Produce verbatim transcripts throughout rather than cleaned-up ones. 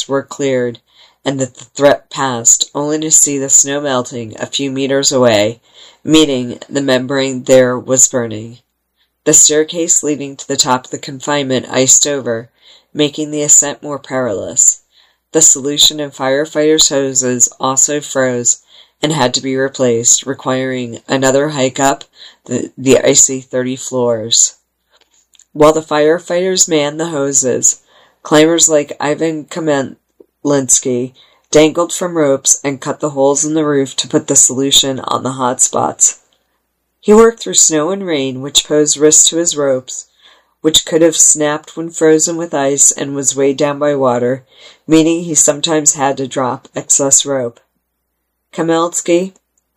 skies were cleared and that the threat passed, only to see the snow melting a few meters away, meaning the membrane there was burning. The staircase leading to the top of the confinement iced over, making the ascent more perilous. The solution in firefighters' hoses also froze and had to be replaced, requiring another hike up the, the icy thirty floors. While the firefighters manned the hoses, climbers like Ivan Kamelinsky dangled from ropes and cut the holes in the roof to put the solution on the hot spots. He worked through snow and rain, which posed risks to his ropes, which could have snapped when frozen with ice and was weighed down by water, meaning he sometimes had to drop excess rope. Kamelinsky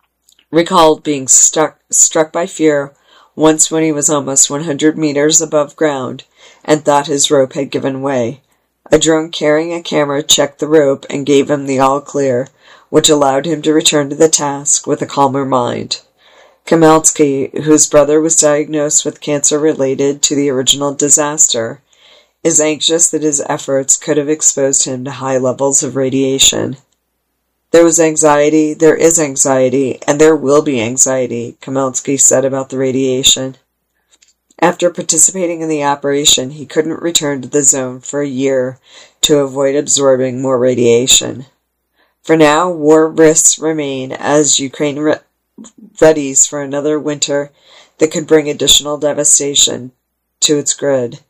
recalled being stuck, struck by fear once when he was almost one hundred meters above ground and thought his rope had given way. A drone carrying a camera checked the rope and gave him the all-clear, which allowed him to return to the task with a calmer mind. Kamelinsky, whose brother was diagnosed with cancer related to the original disaster, is anxious that his efforts could have exposed him to high levels of radiation. There was anxiety, there is anxiety, and there will be anxiety, Kamelinsky said about the radiation. After participating in the operation, he couldn't return to the zone for a year to avoid absorbing more radiation. For now, war risks remain as Ukraine re- readies for another winter that could bring additional devastation to its grid.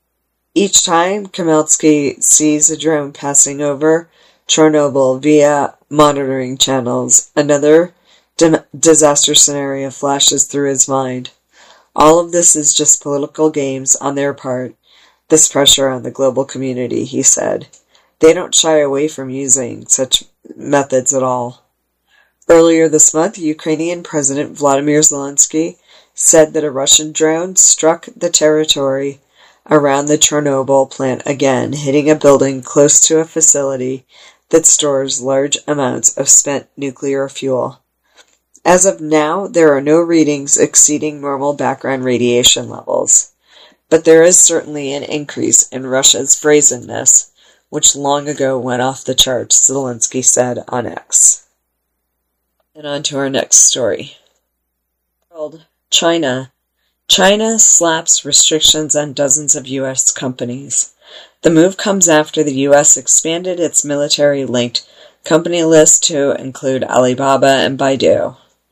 Each time Kamelinsky sees a drone passing over Chernobyl via monitoring channels, another di- disaster scenario flashes through his mind. All of this is just political games on their part, this pressure on the global community, he said. They don't shy away from using such methods at all. Earlier this month, Ukrainian President Vladimir Zelensky said that a Russian drone struck the territory around the Chernobyl plant again, hitting a building close to a facility that stores large amounts of spent nuclear fuel. As of now, there are no readings exceeding normal background radiation levels, but there is certainly an increase in Russia's brazenness, which long ago went off the charts, Zelensky said on X. And on to our next story. World, China. China slaps restrictions on dozens of U S companies. The move comes after the U S expanded its military-linked company list to include Alibaba and Baidu.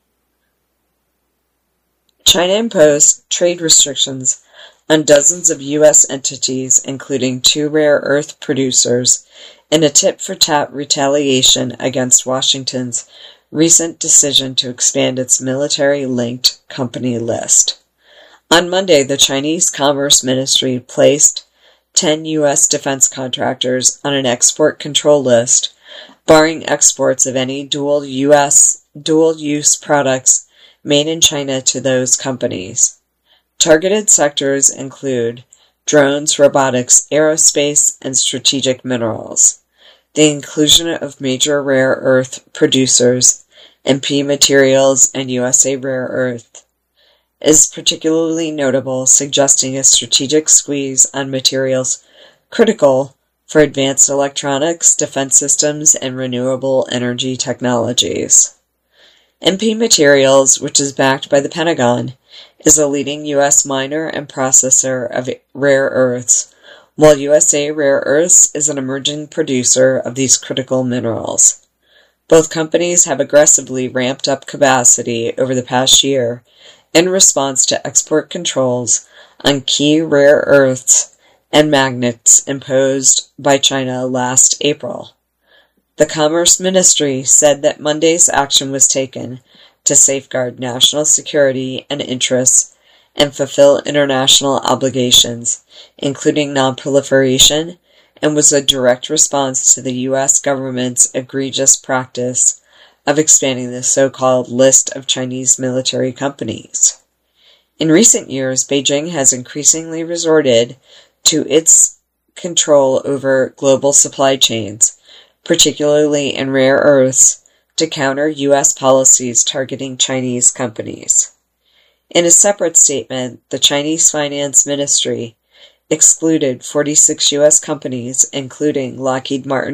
China imposed trade restrictions on dozens of U S entities, including two rare earth producers, in a tit-for-tat retaliation against Washington's recent decision to expand its military-linked company list. On Monday, the Chinese Commerce Ministry placed ten U S defense contractors on an export control list, barring exports of any dual U S dual-use products made in China to those companies. Targeted sectors include drones, robotics, aerospace, and strategic minerals. The inclusion of major rare earth producers, M P Materials, and U S A Rare Earth is particularly notable, suggesting a strategic squeeze on materials critical for advanced electronics, defense systems, and renewable energy technologies. M P Materials, which is backed by the Pentagon, is a leading U S miner and processor of rare earths, while U S A Rare Earths is an emerging producer of these critical minerals. Both companies have aggressively ramped up capacity over the past year in response to export controls on key rare earths and magnets imposed by China last April. The Commerce Ministry said that Monday's action was taken to safeguard national security and interests and fulfill international obligations, including non-proliferation, and was a direct response to the U S government's egregious practice of expanding the so-called list of Chinese military companies. In recent years, Beijing has increasingly resorted to its control over global supply chains, particularly in rare earths, to counter U S policies targeting Chinese companies. In a separate statement, the Chinese Finance Ministry excluded forty-six U S companies, including Lockheed Martin